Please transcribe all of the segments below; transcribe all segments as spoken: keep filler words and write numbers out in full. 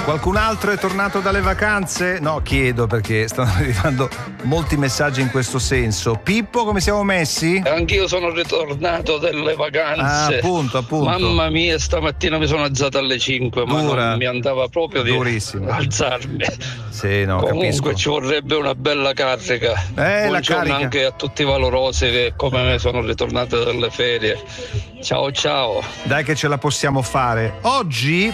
Qualcun altro è tornato dalle vacanze? No, chiedo perché stanno arrivando molti messaggi in questo senso. Pippo, come siamo messi? Anch'io sono ritornato dalle vacanze. Ah, appunto, appunto. Mamma mia, stamattina mi sono alzato alle cinque, ma Dura. non mi andava proprio di Durissimo. alzarmi. Sì, no, Comunque capisco. ci vorrebbe una bella carica. Eh, la Buongiorno carica. anche a tutti i valorosi che come me sono ritornati dalle ferie. Ciao ciao. Dai che ce la possiamo fare. Oggi,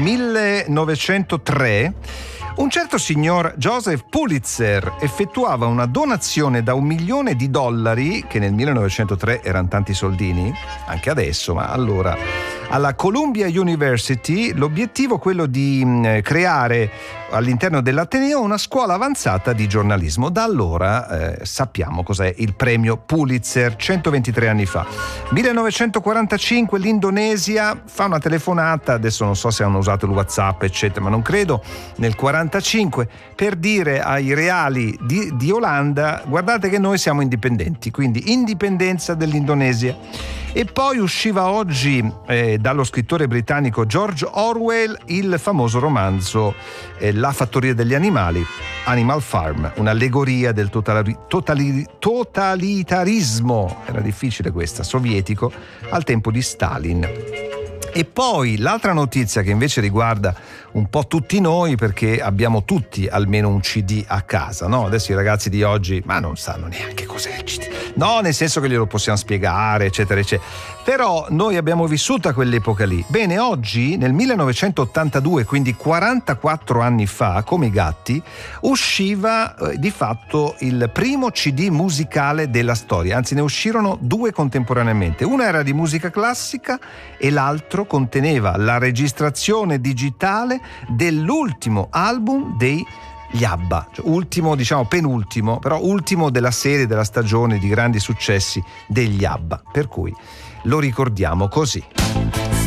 millenovecentotre, un certo signor Joseph Pulitzer effettuava una donazione da un milione di dollari, che nel millenovecentotre erano tanti soldini, anche adesso, ma allora, alla Columbia University. L'obiettivo è quello di mh, creare all'interno dell'Ateneo una scuola avanzata di giornalismo. Da allora eh, sappiamo cos'è il premio Pulitzer, centoventitré anni fa. millenovecentoquarantacinque l'Indonesia fa una telefonata, adesso non so se hanno usato il WhatsApp eccetera, ma non credo, nel quarantacinque, per dire ai reali di, di Olanda: guardate che noi siamo indipendenti, quindi indipendenza dell'Indonesia. E poi usciva oggi eh, dallo scrittore britannico George Orwell il famoso romanzo eh, La fattoria degli animali, Animal Farm, un'allegoria del totali- totali- totalitarismo, era difficile questa, sovietico, al tempo di Stalin. E poi l'altra notizia che invece riguarda un po' tutti noi, perché abbiamo tutti almeno un C D a casa, no? Adesso i ragazzi di oggi, ma non sanno neanche cos'è il C D. No, nel senso che glielo possiamo spiegare, eccetera, eccetera. Però noi abbiamo vissuto quell'epoca lì. Bene, oggi, nel millenovecentottantadue, quindi quarantaquattro anni fa, come i gatti, usciva eh, di fatto il primo C D musicale della storia. Anzi, ne uscirono due contemporaneamente. Una era di musica classica e l'altro conteneva la registrazione digitale dell'ultimo album dei gli ABBA, cioè ultimo, diciamo penultimo, però ultimo della serie, della stagione di grandi successi degli ABBA, per cui lo ricordiamo così.